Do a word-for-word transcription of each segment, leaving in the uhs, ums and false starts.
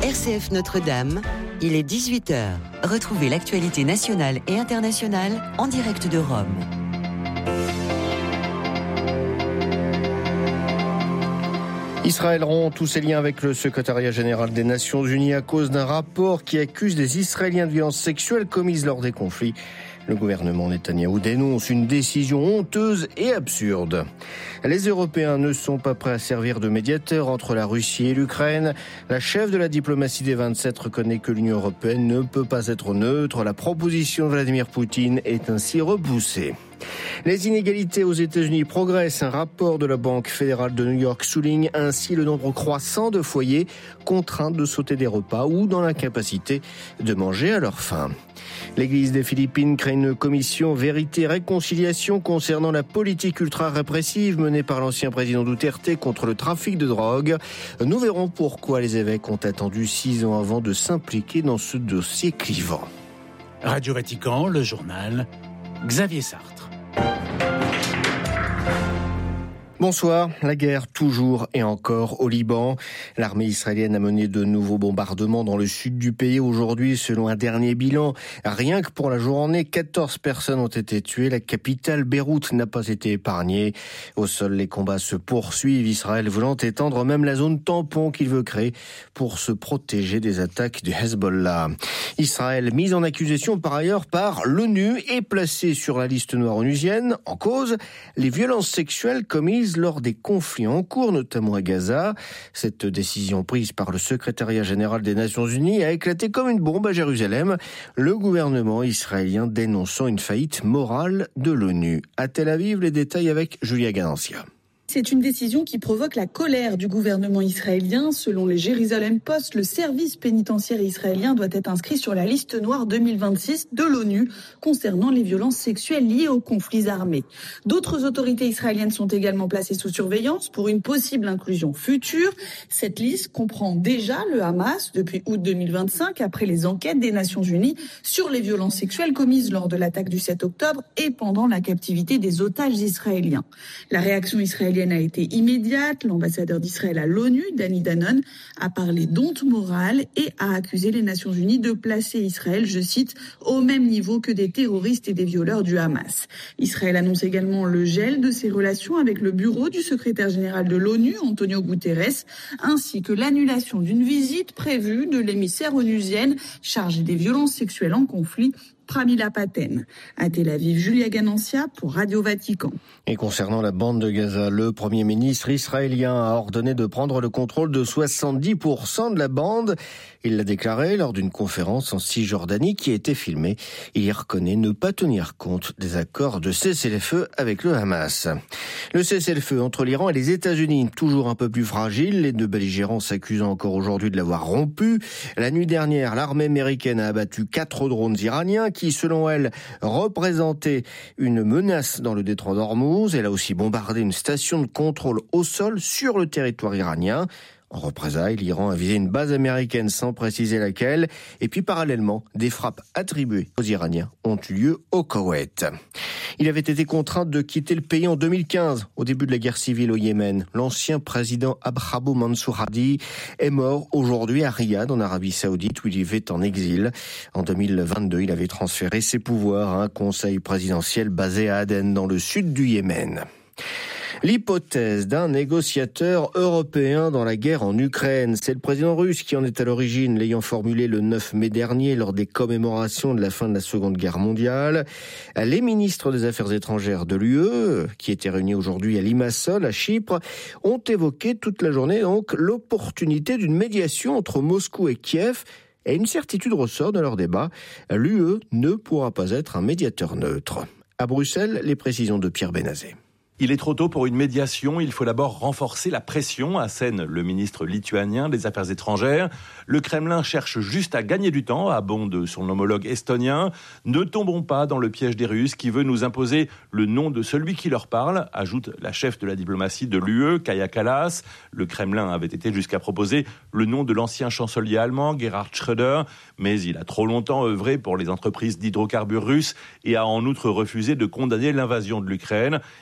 R C F Notre-Dame, il est dix-huit heures. Retrouvez l'actualité nationale et internationale en direct de Rome. Israël rompt tous ses liens avec le secrétariat général des Nations Unies à cause d'un rapport qui accuse des Israéliens de violences sexuelles commises lors des conflits. Le gouvernement Netanyahou dénonce une décision honteuse et absurde. Les Européens ne sont pas prêts à servir de médiateurs entre la Russie et l'Ukraine. La chef de la diplomatie des vingt-sept reconnaît que l'Union européenne ne peut pas être neutre. La proposition de Vladimir Poutine est ainsi repoussée. Les inégalités aux États-Unis progressent. Un rapport de la Banque fédérale de New York souligne ainsi le nombre croissant de foyers contraints de sauter des repas ou dans l'incapacité de manger à leur faim. L'Église des Philippines crée une commission vérité-réconciliation concernant la politique ultra-répressive menée par l'ancien président Duterte contre le trafic de drogue. Nous verrons pourquoi les évêques ont attendu six ans avant de s'impliquer dans ce dossier clivant. Radio Vatican, le journal, Xavier Sartre. Bonsoir. La guerre toujours et encore au Liban. L'armée israélienne a mené de nouveaux bombardements dans le sud du pays aujourd'hui. Selon un dernier bilan, rien que pour la journée, quatorze personnes ont été tuées. La capitale Beyrouth n'a pas été épargnée. Au sol, les combats se poursuivent. Israël voulant étendre même la zone tampon qu'il veut créer pour se protéger des attaques du Hezbollah. Israël, mise en accusation par ailleurs par l'ONU, est placé sur la liste noire onusienne. En cause, les violences sexuelles commises lors des conflits en cours, notamment à Gaza. Cette décision prise par le secrétariat général des Nations Unies a éclaté comme une bombe à Jérusalem, le gouvernement israélien dénonçant une faillite morale de l'ONU. À Tel Aviv, les détails avec Julia Ganancia. C'est une décision qui provoque la colère du gouvernement israélien. Selon les Jerusalem Post, le service pénitentiaire israélien doit être inscrit sur la liste noire deux mille vingt-six de l'ONU concernant les violences sexuelles liées aux conflits armés. D'autres autorités israéliennes sont également placées sous surveillance pour une possible inclusion future. Cette liste comprend déjà le Hamas depuis août deux mille vingt-cinq, après les enquêtes des Nations Unies sur les violences sexuelles commises lors de l'attaque du sept octobre et pendant la captivité des otages israéliens. La réaction israélienne a été immédiate. L'ambassadeur d'Israël à l'ONU, Danny Danon, a parlé d'honte morale et a accusé les Nations Unies de placer Israël, je cite, au même niveau que des terroristes et des violeurs du Hamas. Israël annonce également le gel de ses relations avec le bureau du secrétaire général de l'ONU, Antonio Guterres, ainsi que l'annulation d'une visite prévue de l'émissaire onusienne chargée des violences sexuelles en conflit, Pramila Paten. À Tel Aviv, Julia Ganancia pour Radio Vatican. Et concernant la bande de Gaza, le Premier ministre israélien a ordonné de prendre le contrôle de soixante-dix pour cent de la bande. Il l'a déclaré lors d'une conférence en Cisjordanie qui a été filmée. Il y reconnaît ne pas tenir compte des accords de cessez-le-feu avec le Hamas. Le cessez-le-feu entre l'Iran et les États-Unis, toujours un peu plus fragile, les deux belligérants s'accusant encore aujourd'hui de l'avoir rompu. La nuit dernière, l'armée américaine a abattu quatre drones iraniens qui, selon elle, représentait une menace dans le détroit d'Ormuz. Elle a aussi bombardé une station de contrôle au sol sur le territoire iranien. En représailles, l'Iran a visé une base américaine sans préciser laquelle. Et puis parallèlement, des frappes attribuées aux Iraniens ont eu lieu au Koweït. Il avait été contraint de quitter le pays en deux mille quinze, au début de la guerre civile au Yémen. L'ancien président Abraham Mansour Hadi est mort aujourd'hui à Riyad, en Arabie Saoudite, où il vivait en exil. En deux mille vingt-deux, il avait transféré ses pouvoirs à un conseil présidentiel basé à Aden, dans le sud du Yémen. L'hypothèse d'un négociateur européen dans la guerre en Ukraine, c'est le président russe qui en est à l'origine, l'ayant formulé le neuf mai dernier lors des commémorations de la fin de la Seconde Guerre mondiale. Les ministres des Affaires étrangères de l'U E, qui étaient réunis aujourd'hui à Limassol, à Chypre, ont évoqué toute la journée donc l'opportunité d'une médiation entre Moscou et Kiev. Et une certitude ressort de leur débat, l'U E ne pourra pas être un médiateur neutre. À Bruxelles, les précisions de Pierre Benazet. Il est trop tôt pour une médiation, il faut d'abord renforcer la pression, assène le ministre lituanien des Affaires étrangères. Le Kremlin cherche juste à gagner du temps, abonde son homologue estonien. Ne tombons pas dans le piège des Russes qui veut nous imposer le nom de celui qui leur parle, ajoute la chef de la diplomatie de l'U E, Kaja Kallas. Le Kremlin avait été jusqu'à proposer le nom de l'ancien chancelier allemand, Gerhard Schröder, mais il a trop longtemps œuvré pour les entreprises d'hydrocarbures russes et a en outre refusé de condamner l'invasion de l'Ukraine. Il est donc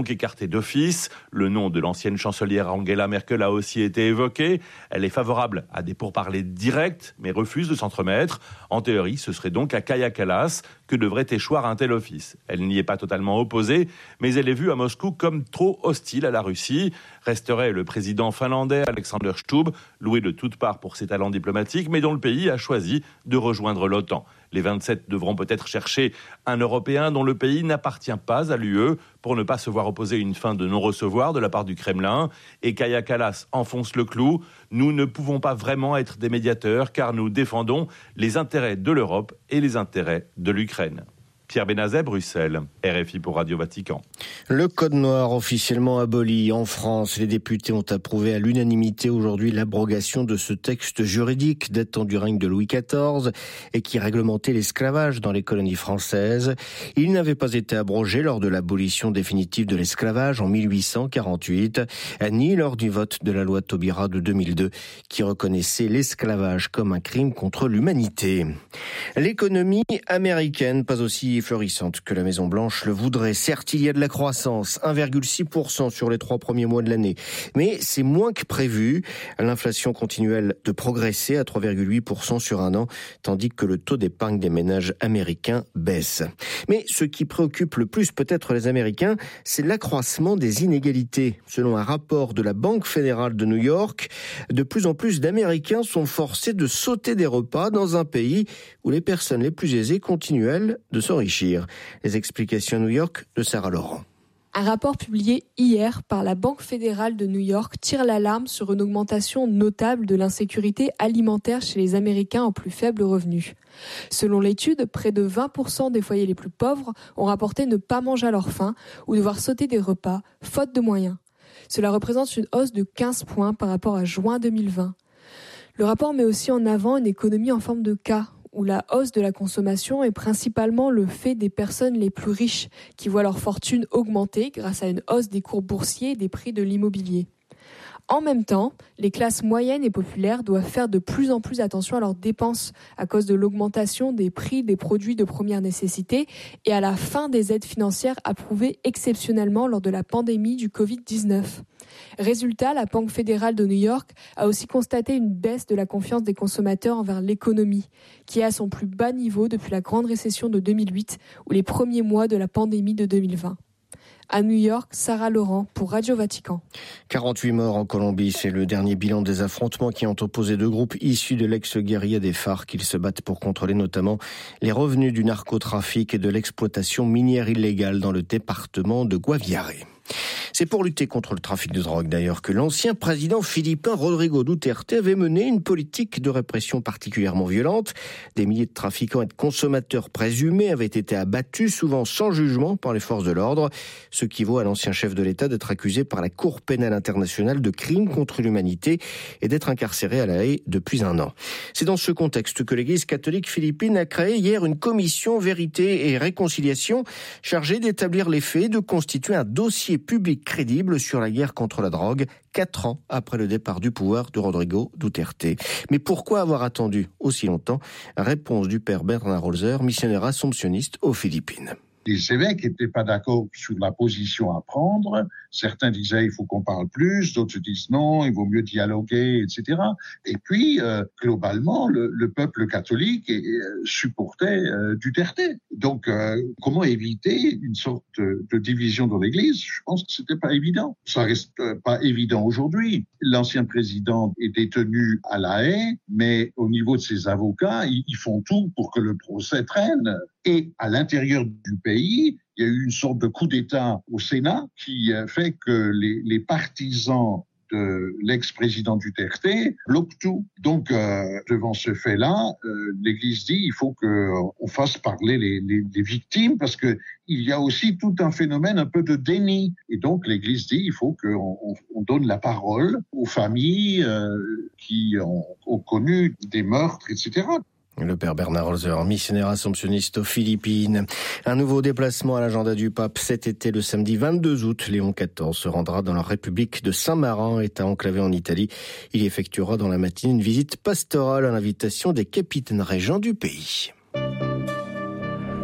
donc écarté d'office. Le nom de l'ancienne chancelière Angela Merkel a aussi été évoqué. Elle est favorable à des pourparlers directs, mais refuse de s'entremettre. En théorie, ce serait donc à Kaja Kallas que devrait échoir un tel office. Elle n'y est pas totalement opposée, mais elle est vue à Moscou comme trop hostile à la Russie. Resterait le président finlandais Alexander Stubb, loué de toutes parts pour ses talents diplomatiques, mais dont le pays a choisi de rejoindre l'OTAN. Les vingt-sept devront peut-être chercher un Européen dont le pays n'appartient pas à l'U E pour ne pas se voir opposer une fin de non-recevoir de la part du Kremlin. Et Kaja Kallas enfonce le clou. Nous ne pouvons pas vraiment être des médiateurs car nous défendons les intérêts de l'Europe et les intérêts de l'Ukraine. Pierre Benazet, Bruxelles, R F I pour Radio Vatican. Le code noir officiellement aboli en France. Les députés ont approuvé à l'unanimité aujourd'hui l'abrogation de ce texte juridique datant du règne de Louis quatorze et qui réglementait l'esclavage dans les colonies françaises. Il n'avait pas été abrogé lors de l'abolition définitive de l'esclavage en mille huit cent quarante-huit, ni lors du vote de la loi Taubira de deux mille deux qui reconnaissait l'esclavage comme un crime contre l'humanité. L'économie américaine, pas aussi florissante que la Maison-Blanche le voudrait. Certes, il y a de la croissance, un virgule six pour cent sur les trois premiers mois de l'année. Mais c'est moins que prévu. L'inflation continue, elle, de progresser à trois virgule huit pour cent sur un an, tandis que le taux d'épargne des ménages américains baisse. Mais ce qui préoccupe le plus peut-être les Américains, c'est l'accroissement des inégalités. Selon un rapport de la Banque fédérale de New York, de plus en plus d'Américains sont forcés de sauter des repas dans un pays où les personnes les plus aisées continuent, elles, de s'enrichir. Les explications à New York de Sarah Laurent. Un rapport publié hier par la Banque fédérale de New York tire l'alarme sur une augmentation notable de l'insécurité alimentaire chez les Américains aux plus faibles revenus. Selon l'étude, près de vingt pour cent des foyers les plus pauvres ont rapporté ne pas manger à leur faim ou devoir sauter des repas, faute de moyens. Cela représente une hausse de quinze points par rapport à juin deux mille vingt. Le rapport met aussi en avant une économie en forme de K, où la hausse de la consommation est principalement le fait des personnes les plus riches qui voient leur fortune augmenter grâce à une hausse des cours boursiers et des prix de l'immobilier. En même temps, les classes moyennes et populaires doivent faire de plus en plus attention à leurs dépenses à cause de l'augmentation des prix des produits de première nécessité et à la fin des aides financières approuvées exceptionnellement lors de la pandémie du covid dix-neuf. Résultat, la Banque fédérale de New York a aussi constaté une baisse de la confiance des consommateurs envers l'économie, qui est à son plus bas niveau depuis la grande récession de deux mille huit ou les premiers mois de la pandémie de deux mille vingt. À New York, Sarah Laurent pour Radio Vatican. quarante-huit morts en Colombie, c'est le dernier bilan des affrontements qui ont opposé deux groupes issus de l'ex-guérilla des FARC. Ils se battent pour contrôler notamment les revenus du narcotrafic et de l'exploitation minière illégale dans le département de Guaviare. C'est pour lutter contre le trafic de drogue d'ailleurs que l'ancien président philippin Rodrigo Duterte avait mené une politique de répression particulièrement violente. Des milliers de trafiquants et de consommateurs présumés avaient été abattus, souvent sans jugement, par les forces de l'ordre, ce qui vaut à l'ancien chef de l'État d'être accusé par la Cour pénale internationale de crimes contre l'humanité et d'être incarcéré à La Haye depuis un an. C'est dans ce contexte que l'Église catholique philippine a créé hier une commission vérité et réconciliation chargée d'établir les faits et de constituer un dossier public crédible sur la guerre contre la drogue, quatre ans après le départ du pouvoir de Rodrigo Duterte. Mais pourquoi avoir attendu aussi longtemps ? Réponse du père Bernard Holzer, missionnaire assomptionniste aux Philippines. Les évêques n'étaient pas d'accord sur la position à prendre. Certains disaient il faut qu'on parle plus, d'autres disent non, il vaut mieux dialoguer, et cetera. Et puis, euh, globalement, le, le peuple catholique euh, supportait euh, Duterte. Donc, euh, comment éviter une sorte de, de division dans l'Église ? Je pense que c'était pas évident. Ça reste euh, pas évident aujourd'hui. L'ancien président est détenu à La Haye, mais au niveau de ses avocats, ils, ils font tout pour que le procès traîne. Et à l'intérieur du pays, il y a eu une sorte de coup d'État au Sénat qui fait que les, les partisans de l'ex-président Duterte bloquent tout. Donc, euh, devant ce fait-là, euh, l'Église dit il faut qu'on fasse parler les, les, les victimes parce que il y a aussi tout un phénomène un peu de déni. Et donc, l'Église dit il faut qu'on on, on donne la parole aux familles euh, qui ont, ont connu des meurtres, et cetera. Le père Bernard Holzer, missionnaire assomptionniste aux Philippines. Un nouveau déplacement à l'agenda du pape cet été, le samedi vingt-deux août. Léon quatorze se rendra dans la République de Saint-Marin, État enclavé en Italie. Il effectuera dans la matinée une visite pastorale à l'invitation des capitaines régents du pays. Voilà.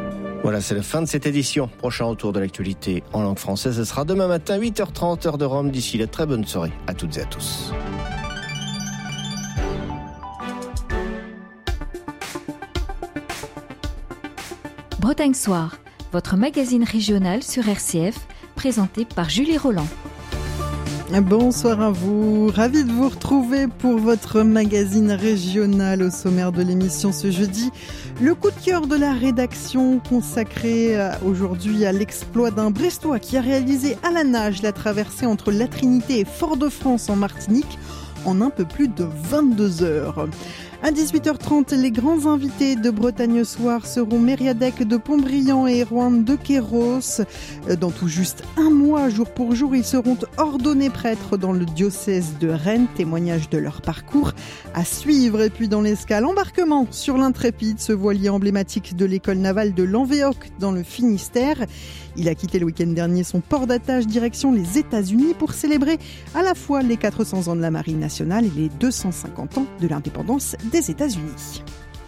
Voilà, c'est la fin de cette édition. Prochain retour de l'actualité en langue française, ce sera demain matin, huit heures trente, heure de Rome. D'ici là, très bonne soirée à toutes et à tous. Bretagne Soir, votre magazine régional sur R C F, présenté par Julie Roland. Bonsoir à vous, ravi de vous retrouver pour votre magazine régional. Au sommaire de l'émission ce jeudi, le coup de cœur de la rédaction consacré aujourd'hui à l'exploit d'un Brestois qui a réalisé à la nage la traversée entre la Trinité et Fort-de-France en Martinique en un peu plus de vingt-deux heures. À dix-huit heures trente, les grands invités de Bretagne Soir seront Mériadec de Pontbriand et Erwan de Kéros. Dans tout juste un mois, jour pour jour, ils seront ordonnés prêtres dans le diocèse de Rennes, témoignage de leur parcours à suivre. Et puis dans l'escale, embarquement sur l'Intrépide, ce voilier emblématique de l'école navale de Lanvéoc dans le Finistère. Il a quitté le week-end dernier son port d'attache direction les États-Unis pour célébrer à la fois les quatre cents ans de la Marine nationale et les deux cent cinquante ans de l'indépendance des États-Unis.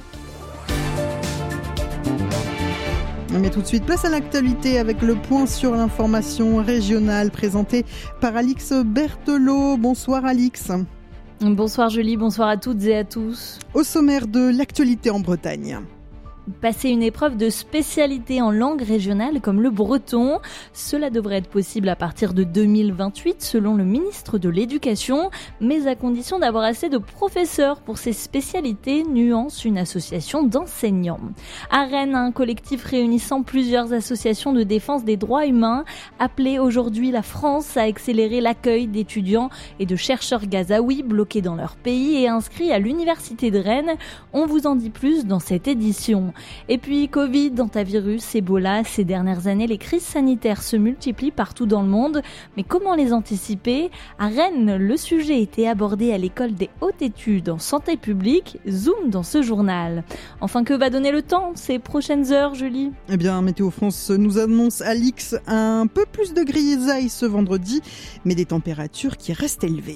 Mais tout de suite, place à l'actualité avec le point sur l'information régionale présenté par Alix Berthelot. Bonsoir Alix. Bonsoir Julie, bonsoir à toutes et à tous. Au sommaire de l'actualité en Bretagne. Passer une épreuve de spécialité en langue régionale comme le breton. Cela devrait être possible à partir de deux mille vingt-huit selon le ministre de l'Éducation, mais à condition d'avoir assez de professeurs pour ces spécialités, nuance une association d'enseignants. À Rennes, un collectif réunissant plusieurs associations de défense des droits humains appelait aujourd'hui la France à accélérer l'accueil d'étudiants et de chercheurs gazaouis bloqués dans leur pays et inscrits à l'université de Rennes. On vous en dit plus dans cette édition. Et puis Covid, hantavirus, Ebola, ces dernières années, les crises sanitaires se multiplient partout dans le monde. Mais comment les anticiper ? À Rennes, le sujet était abordé à l'école des hautes études en santé publique. Zoom dans ce journal. Enfin, que va donner le temps ces prochaines heures, Julie ? Eh bien, Météo France nous annonce, Alix, un peu plus de grisailles ce vendredi, mais des températures qui restent élevées.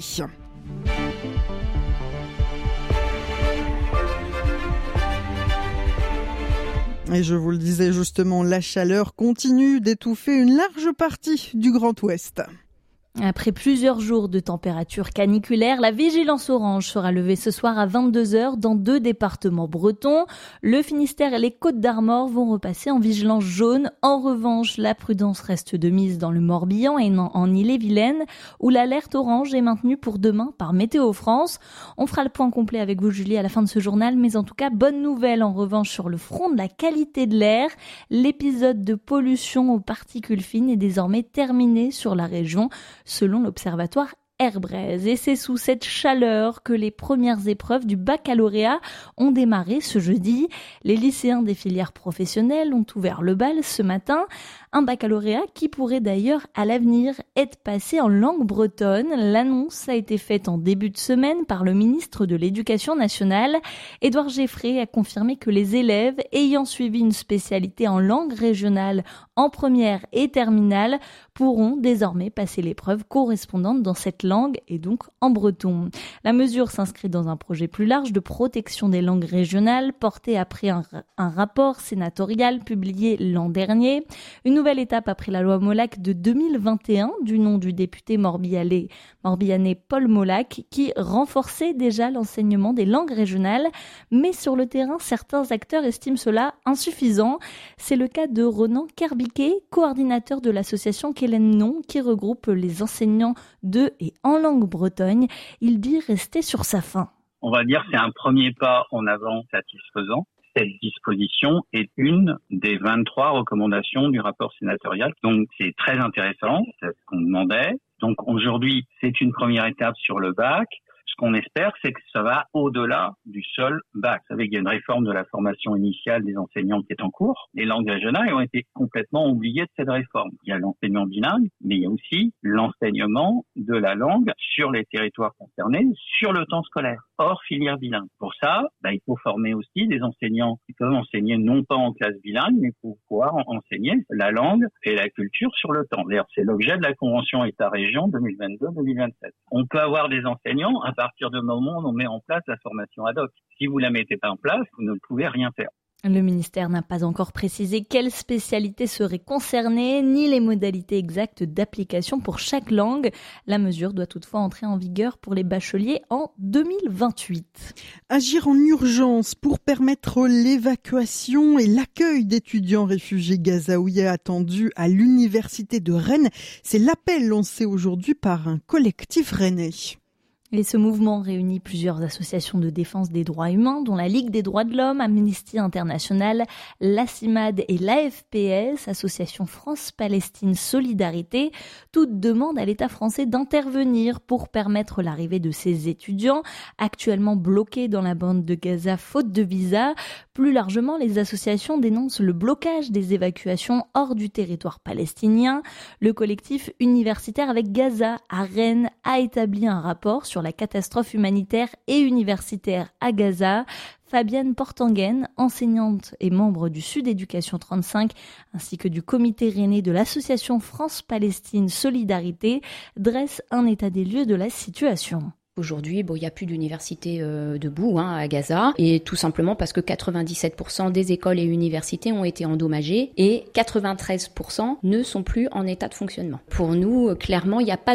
Et je vous le disais justement, la chaleur continue d'étouffer une large partie du Grand Ouest. Après plusieurs jours de température caniculaire, la vigilance orange sera levée ce soir à vingt-deux heures dans deux départements bretons. Le Finistère et les Côtes-d'Armor vont repasser en vigilance jaune. En revanche, la prudence reste de mise dans le Morbihan et en Ille-et-Vilaine, où l'alerte orange est maintenue pour demain par Météo France. On fera le point complet avec vous, Julie, à la fin de ce journal, mais en tout cas, bonne nouvelle en revanche sur le front de la qualité de l'air. L'épisode de pollution aux particules fines est désormais terminé sur la région, selon l'observatoire Airbreeze. Et c'est sous cette chaleur que les premières épreuves du baccalauréat ont démarré ce jeudi. Les lycéens des filières professionnelles ont ouvert le bal ce matin. Un baccalauréat qui pourrait d'ailleurs à l'avenir être passé en langue bretonne. L'annonce a été faite en début de semaine par le ministre de l'Éducation nationale. Édouard Geffray a confirmé que les élèves ayant suivi une spécialité en langue régionale en première et terminale pourront désormais passer l'épreuve correspondante dans cette langue et donc en breton. La mesure s'inscrit dans un projet plus large de protection des langues régionales porté après un, un rapport sénatorial publié l'an dernier. Une nouvelle étape après la loi Molac de deux mille vingt et un du nom du député morbihanais, morbihanais Paul Molac qui renforçait déjà l'enseignement des langues régionales. Mais sur le terrain, certains acteurs estiment cela insuffisant. C'est le cas de Ronan Kerbiquet, coordinateur de l'association Kellen-Non qui regroupe les enseignants de et en langue bretonne. Il dit rester sur sa faim. On va dire que c'est un premier pas en avant satisfaisant. Cette disposition est une des vingt-trois recommandations du rapport sénatorial. Donc c'est très intéressant, c'est ce qu'on demandait. Donc aujourd'hui, c'est une première étape sur le bac. Ce qu'on espère, c'est que ça va au-delà du seul bac. Vous savez qu'il y a une réforme de la formation initiale des enseignants qui est en cours. Les langues régionales ont été complètement oubliées de cette réforme. Il y a l'enseignement bilingue, mais il y a aussi l'enseignement de la langue sur les territoires concernés, sur le temps scolaire, hors filière bilingue. Pour ça, bah, il faut former aussi des enseignants qui peuvent enseigner non pas en classe bilingue, mais pour pouvoir enseigner la langue et la culture sur le temps. D'ailleurs, c'est l'objet de la Convention État-Région deux mille vingt-deux deux mille vingt-sept. On peut avoir des enseignants à partir du moment où on met en place la formation ad hoc. Si vous la mettez pas en place, vous ne pouvez rien faire. Le ministère n'a pas encore précisé quelles spécialités seraient concernées, ni les modalités exactes d'application pour chaque langue. La mesure doit toutefois entrer en vigueur pour les bacheliers en deux mille vingt-huit. Agir en urgence pour permettre l'évacuation et l'accueil d'étudiants réfugiés gazaouis attendus à l'université de Rennes, c'est l'appel lancé aujourd'hui par un collectif rennais. Et ce mouvement réunit plusieurs associations de défense des droits humains, dont la Ligue des droits de l'homme, Amnesty International, l'A C I M A D et l'A F P S, Association France-Palestine Solidarité. Toutes demandent à l'État français d'intervenir pour permettre l'arrivée de ces étudiants, actuellement bloqués dans la bande de Gaza faute de visa. Plus largement, les associations dénoncent le blocage des évacuations hors du territoire palestinien. Le collectif universitaire avec Gaza à Rennes a établi un rapport sur la catastrophe humanitaire et universitaire à Gaza. Fabienne Portangen, enseignante et membre du Sud Éducation trente-cinq, ainsi que du comité rennais de l'association France-Palestine Solidarité, dresse un état des lieux de la situation. Aujourd'hui, bon, il n'y a plus d'université euh, debout hein, à Gaza, et tout simplement parce que quatre-vingt-dix-sept pour cent des écoles et universités ont été endommagées et quatre-vingt-treize pour cent ne sont plus en état de fonctionnement. Pour nous, clairement, il n'y a pas